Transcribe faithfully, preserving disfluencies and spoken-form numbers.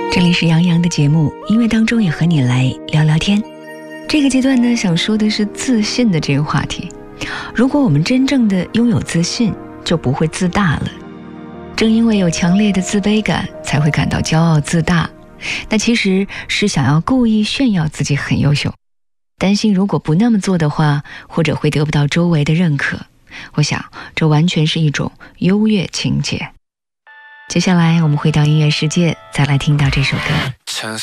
这里是杨洋的节目，音乐当中也和你来聊聊天。这个阶段呢，想说的是自信的这个话题。如果我们真正的拥有自信，就不会自大了。正因为有强烈的自卑感，才会感到骄傲自大。那其实是想要故意炫耀自己很优秀，担心如果不那么做的话，或者会得不到周围的认可。我想，这完全是一种优越情节。接下来我们回到音乐世界，再来听到这首歌。